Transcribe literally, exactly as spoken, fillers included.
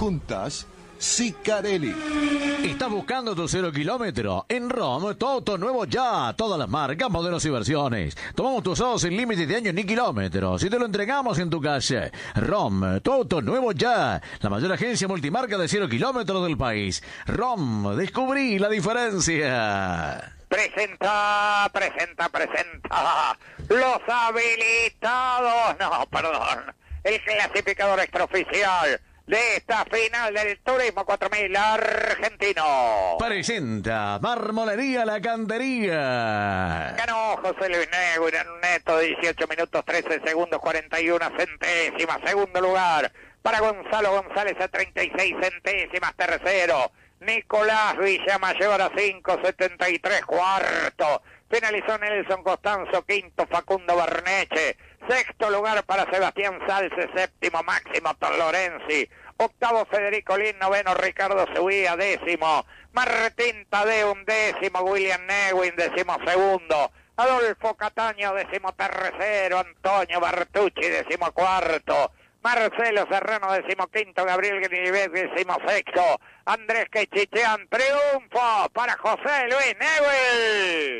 juntas, Sicarelli. ¿Estás buscando tu cero kilómetro? En ROM, tu auto nuevo ya. Todas las marcas, modelos y versiones. Tomamos tus autos sin límite de años ni kilómetros y te lo entregamos en tu calle. ROM, tu auto nuevo ya. La mayor agencia multimarca de cero kilómetros del país. ROM, descubrí la diferencia. Presenta, presenta, presenta. Los habilitados. No, perdón. El clasificador extraoficial de esta final del Turismo cuatro mil argentino. Presenta Marmolería La Cantería. Ganó José Luis Neuwirth en un neto de dieciocho minutos trece segundos cuarenta y una centésimas. Segundo lugar para Gonzalo González a treinta y seis centésimas. Tercero Nicolás Villamayor a cinco setenta y tres. Cuarto finalizó Nelson Costanzo. Quinto Facundo Berneche. Sexto lugar para Sebastián Salce. Séptimo Máximo Torlorenzi. Octavo Federico Lin. Noveno Ricardo Seguía. Décimo Martín Tadeo. Décimo William Neuwirth. Décimo segundo Adolfo Cataño. Décimo tercero Antonio Bertucci. Décimo cuarto Marcelo Serrano. Décimo quinto Gabriel Grinivet. Décimo sexto Andrés Quechichean. Triunfo para José Luis Neuwirth.